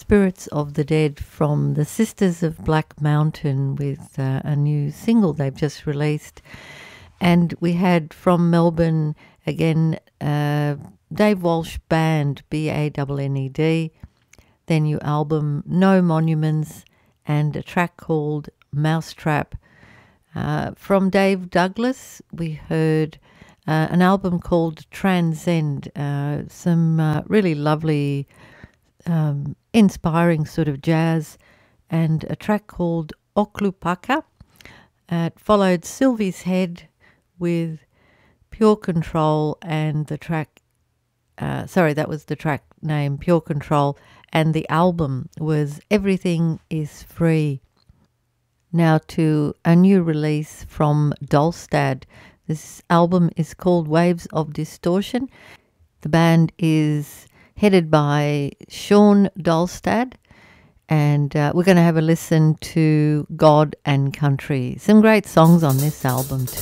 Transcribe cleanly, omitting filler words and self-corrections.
Spirits of the Dead from the Sisters of Black Mountain with a new single they've just released. And we had from Melbourne again Dave Walsh Band, Banned, their new album No Monuments, and a track called Mousetrap. From Dave Douglas we heard an album called Transcend, some really lovely inspiring sort of jazz, and a track called Oklupaka. It followed Sylvie's Head with Pure Control, and the track, that was the track name, Pure Control, and the album was Everything is Free. Now to a new release from Dolstad. This album is called Waves of Distortion. The band is headed by Sean Dolstad, and we're going to have a listen to God and Country. Some great songs on this album too.